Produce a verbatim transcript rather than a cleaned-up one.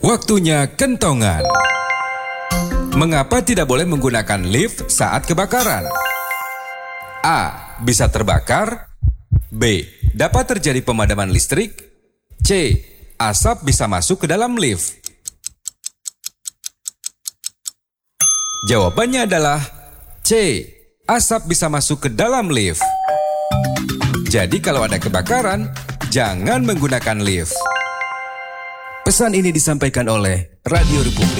Waktunya kentongan. Mengapa tidak boleh menggunakan lift saat kebakaran? A. Bisa terbakar. B. Dapat terjadi pemadaman listrik. C. Asap bisa masuk ke dalam lift. Jawabannya adalah C. Asap bisa masuk ke dalam lift. Jadi kalau ada kebakaran, jangan menggunakan lift. Pesan ini disampaikan oleh Radio Republik.